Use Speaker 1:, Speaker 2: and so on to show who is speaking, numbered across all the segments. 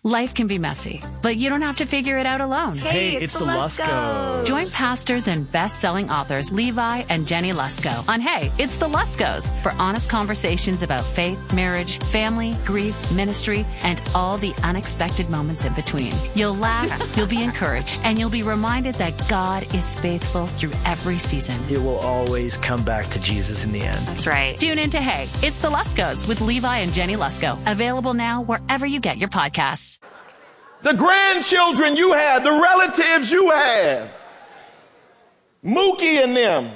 Speaker 1: Life can be messy, but you don't have to figure it out alone.
Speaker 2: Hey, it's the Luskos.
Speaker 1: Join pastors and best-selling authors Levi and Jenny Lusko on Hey, It's the Luskos for honest conversations about faith, marriage, family, grief, ministry, and all the unexpected moments in between. You'll laugh, you'll be encouraged, and you'll be reminded that God is faithful through every season.
Speaker 2: It will always come back to Jesus in the end.
Speaker 1: That's right. Tune in to Hey, It's the Luskos with Levi and Jenny Lusko. Available now wherever you get your podcasts.
Speaker 3: The grandchildren you have, the relatives you have, Mookie and them,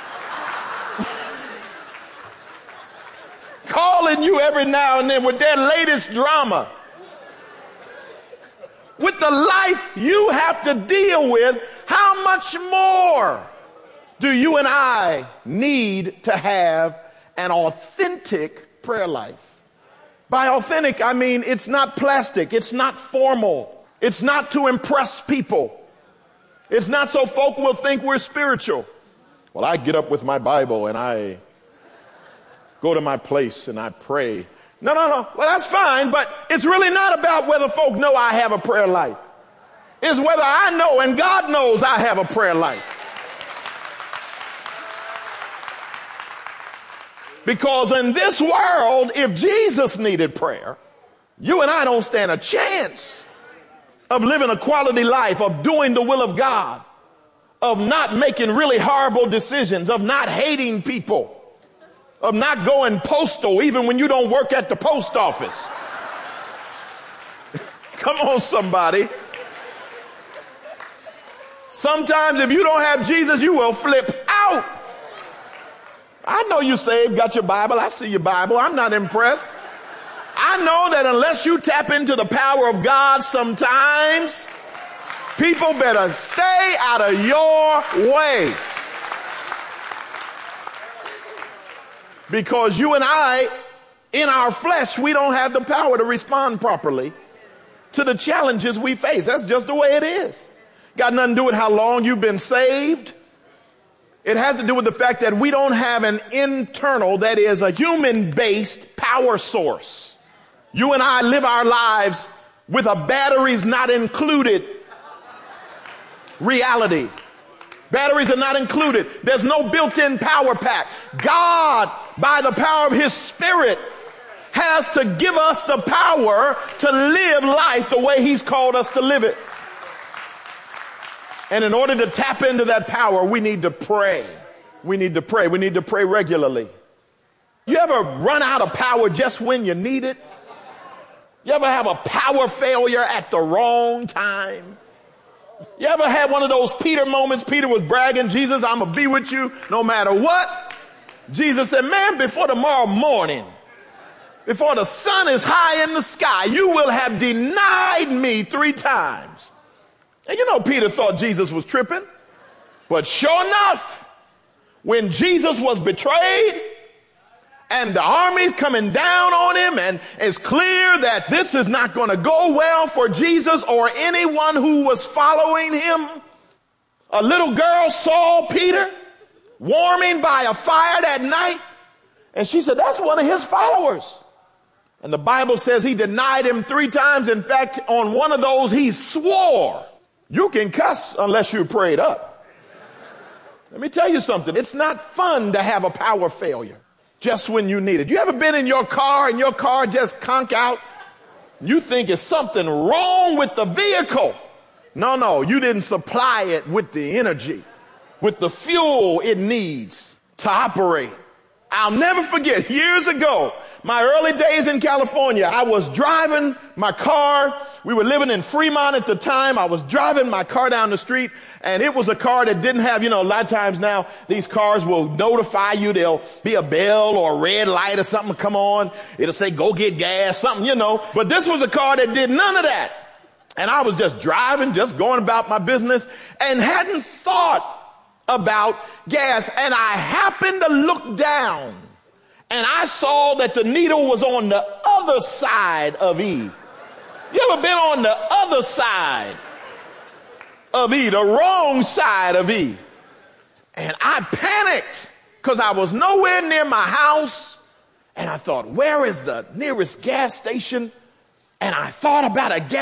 Speaker 3: calling you every now and then with their latest drama. With the life you have to deal with, how much more do you and I need to have an authentic prayer life? By authentic, I mean it's not plastic, it's not formal, it's not to impress people. It's not so folk will think we're spiritual. Well, I get up with my Bible and I go to my place and I pray. No. Well, that's fine, but it's really not about whether folk know I have a prayer life. It's whether I know and God knows I have a prayer life. Because in this world, if Jesus needed prayer, you and I don't stand a chance of living a quality life, of doing the will of God, of not making really horrible decisions, of not hating people, of not going postal even when you don't work at the post office. Come on, somebody. Sometimes if you don't have Jesus, you will flip out. I know you saved, got your Bible. I see your Bible. I'm not impressed. I know that unless you tap into the power of God sometimes, people better stay out of your way. Because you and I, in our flesh, we don't have the power to respond properly to the challenges we face. That's just the way it is. Got nothing to do with how long you've been saved. It has to do with the fact that we don't have an internal, that is a human-based power source. You and I live our lives with a batteries not included reality. Batteries are not included. There's no built-in power pack. God, by the power of his Spirit, has to give us the power to live life the way he's called us to live it. And in order to tap into that power, we need to pray. We need to pray. We need to pray regularly. You ever run out of power just when you need it? You ever have a power failure at the wrong time? You ever had one of those Peter moments? Peter was bragging, Jesus, I'm going to be with you no matter what. Jesus said, man, before tomorrow morning, before the sun is high in the sky, you will have denied me 3 times. And you know, Peter thought Jesus was tripping. But sure enough, when Jesus was betrayed and the army's coming down on him and it's clear that this is not going to go well for Jesus or anyone who was following him, a little girl saw Peter warming by a fire that night. And she said, that's one of his followers. And the Bible says he denied him 3 times. In fact, on one of those, he swore. You can cuss unless you're prayed up. Let me tell you something. It's not fun to have a power failure just when you need it. You ever been in your car and your car just conk out? You think it's something wrong with the vehicle. No, you didn't supply it with the energy, with the fuel it needs to operate. I'll never forget, years ago, my early days in California, I was driving my car. We were living in Fremont at the time. I was driving my car down the street, and it was a car that didn't have, a lot of times now these cars will notify you. There'll be a bell or a red light or something come on. It'll say, go get gas, something, But this was a car that did none of that. And I was just driving, just going about my business, and hadn't thought about gas. And I happened to look down, and I saw that the needle was on the other side of E. You ever been on the other side of E, the wrong side of E? And I panicked because I was nowhere near my house. And I thought, where is the nearest gas station? And I thought about a gas